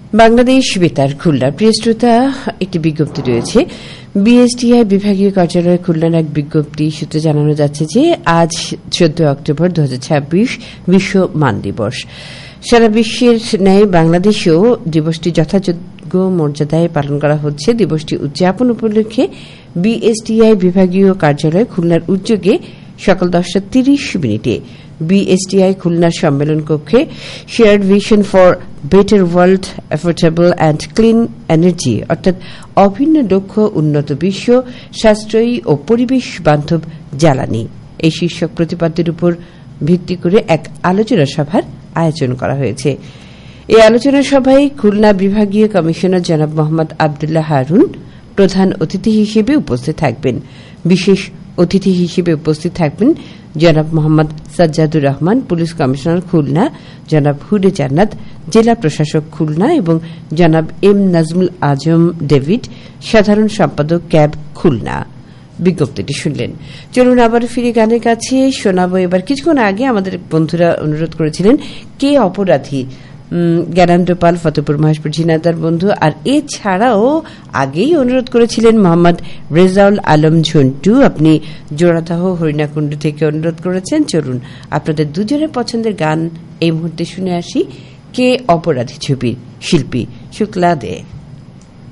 বাংলাদেশ বেতার খুলনা প্রিয় শ্রোতা, একটি বিজ্ঞপ্তি রয়েছে। বিএসটিআই বিভাগীয় কার্যালয় খুলনার এক বিজ্ঞপ্তি সূত্রে জানানো যাচ্ছে যে আজ 14 অক্টোবর 2026 বিশ্ব মান দিবস। সারা বিশ্বের ন্যায় বাংলাদেশেও দিবসটি যথাযোগ্য মর্যাদায় পালন করা হচ্ছে। দিবসটি উদযাপন উপলক্ষে বিএসটিআই বিভাগীয় কার্যালয় খুলনার উদ্যোগে সকাল 10:30 বিএসটিআই খুলনার সম্মেলন কক্ষে shared vision for better world, affordable and clean energy অর্থাৎ অভিন্ন দক্ষ উন্নত বিশ্ব, সাশ্রয়ী ও পরিবেশ বান্ধব জ্বালানি এই শীর্ষক প্রতিপাদ্যের উপর ভিত্তি করে এক আলোচনা সভার আয়োজন করা হয়েছে। এই আলোচনা সভায় খুলনা বিভাগীয় কমিশনার জনাব মোহাম্মদ আবদুল্লাহ হারুন প্রধান অতিথি হিসেবে উপস্থিত থাকবেন। বিশেষ অতিথি হিসেবে উপস্থিত থাকবেন জনাব মোহাম্মদ সাজ্জাদুর রহমান, পুলিশ কমিশনার খুলনা, জনাব হুদে জান্নাত, জেলা প্রশাসক খুলনা এবং জনাব এম নাজমুল আজম ডেভিড, সাধারণ সম্পাদক ক্যাব খুলনা। বিজ্ঞপ্তিটি শুনলেন। চলুন আবার ফিরে গানের কাছে শোনাবো। এবার কিছুক্ষণ আগে আমাদের বন্ধুরা অনুরোধ করেছিলেন কে অপরাধী, জ্ঞানেন্দ্র পাল, ফতেপুর মহেশপুর ঝিনাইদহ বন্ধু। আর এছাড়াও আগেই অনুরোধ করেছিলেন মোহাম্মদ রেজাউল আলম ঝন্টু, আপনি জোড়াদাহ হরিণাকুণ্ড থেকে অনুরোধ করেছেন। চলুন আপনাদের দুজনের পছন্দের গান এই মুহূর্তে শুনে আসি। কে অপরাধী ছবির শিল্পী শুক্লা দে।